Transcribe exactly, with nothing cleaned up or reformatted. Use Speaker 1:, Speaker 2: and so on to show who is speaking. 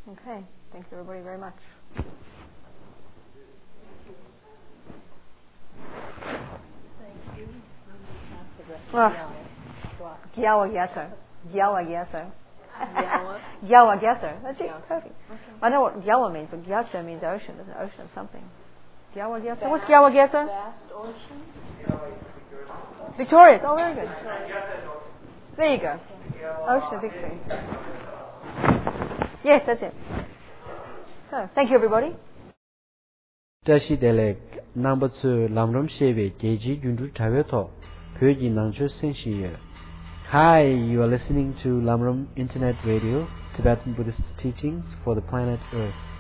Speaker 1: Okay, thanks everybody very much.
Speaker 2: Thank you.
Speaker 1: Gyawa Gyaso. Gyawa Gyaso.
Speaker 2: Gyawa?
Speaker 1: Gyawa Gyaso. That's it,
Speaker 2: Gyawa.
Speaker 1: perfect.
Speaker 2: Okay.
Speaker 1: I know what Gyawa means, but Gyaso means ocean, doesn't it? Ocean something. Gyawa Gyaso. What's Gyawa Gyaso?
Speaker 2: Vast ocean?
Speaker 1: Victorious. Oh, very good. There you go. Ocean of Victory. Yes, that's it. So, thank you everybody.
Speaker 3: Tashi Delek number two Lamram Shebe Geji Gundu Taveto Pyoji Nangcho Senshi. Hi, you are listening to Lamram Internet Radio, Tibetan Buddhist teachings for the planet Earth.